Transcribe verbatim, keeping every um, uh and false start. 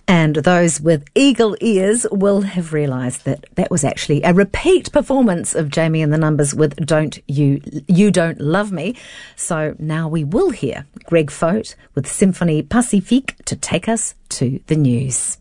And those with eagle ears will have realised that that was actually a repeat performance of Jamie and the Numbers with Don't You You Don't Love Me. So now we will hear Greg Fote with Symphonie Pacifique to take us to the news.